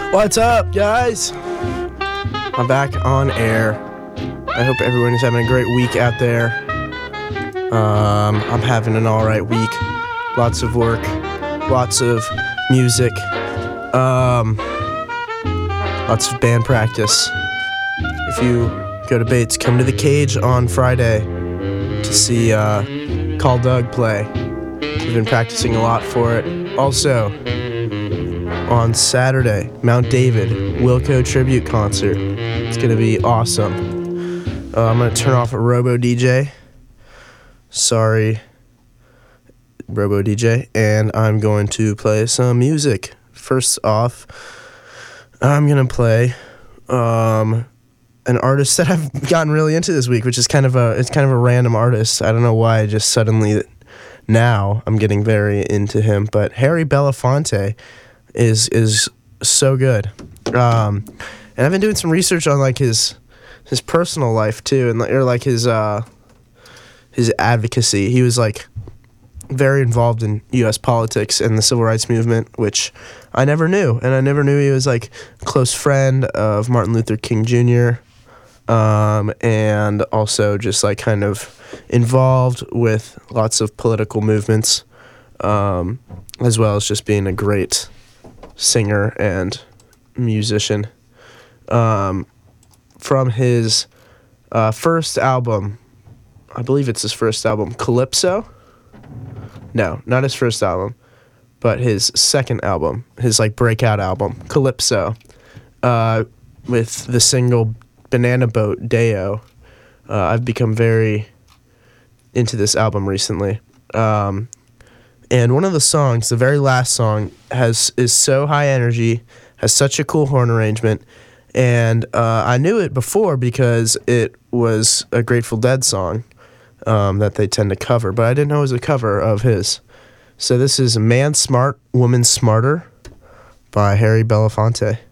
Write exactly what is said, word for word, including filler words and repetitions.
What's up, guys? I'm back on air. I hope everyone is having a great week out there. Um, I'm having an alright week. Lots of work, lots of music, um, lots of band practice. If you go to Bates, come to the Cage on Friday to see uh, Call Doug play. We've been practicing a lot for it. Also, on Saturday, Mount David, Wilco tribute concert. It's going to be awesome. Uh, I'm going to turn off a Robo D J. Sorry, Robo D J. And I'm going to play some music. First off, I'm going to play um, an artist that I've gotten really into this week, which is kind of a it's kind of a random artist. I don't know why, just suddenly now I'm getting very into him. But Harry Belafonte is is so good. Um, and I've been doing some research on like his his personal life too, and or like his uh, his advocacy. He was like very involved in U S politics and the civil rights movement, which I never knew. And I never knew he was like a close friend of Martin Luther King Junior Um, and also just like kind of involved with lots of political movements, um, as well as just being a great singer and musician. Um, from his uh, first album, I believe it's his first album, Calypso. No, not his first album, but his second album, his like breakout album, Calypso, uh, with the single Banana Boat Deo. Uh, I've become very into this album recently. Um, and one of the songs, the very last song, has is so high energy, has such a cool horn arrangement, and uh, I knew it before because it was a Grateful Dead song um, that they tend to cover, but I didn't know it was a cover of his. So this is Man Smart, Woman Smarter by Harry Belafonte.